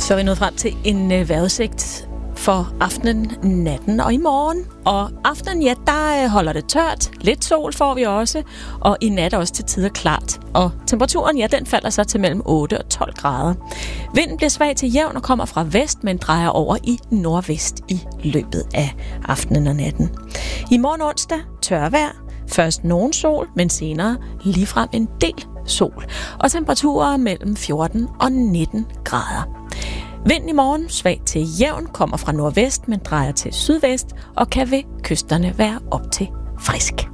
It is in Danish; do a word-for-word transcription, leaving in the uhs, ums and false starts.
Så er vi nået frem til en øh, vejrudsigt for aftenen, natten og i morgen. Og aftenen, ja, der holder det tørt. Lidt sol får vi også, og i nat også til tider klart. Og temperaturen, ja, den falder så til mellem otte og tolv grader. Vinden bliver svag til jævn og kommer fra vest, men drejer over i nordvest i løbet af aftenen og natten. I morgen onsdag tørvejr. Først nogen sol, men senere ligefrem en del sol. Og temperaturer mellem fjorten og nitten grader. Vinden i morgen svag til jævn kommer fra nordvest, men drejer til sydvest og kan ved kysterne være op til frisk.